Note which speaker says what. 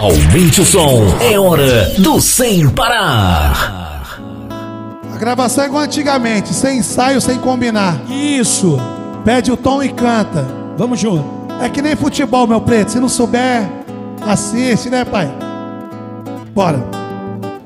Speaker 1: Aumente o som, é hora do Sem Parar.
Speaker 2: A gravação é igual antigamente, sem ensaio, sem combinar.
Speaker 3: Isso.
Speaker 2: Pede o tom e canta.
Speaker 3: Vamos junto.
Speaker 2: É que nem futebol, meu preto. Se não souber, assiste, né, pai? Bora.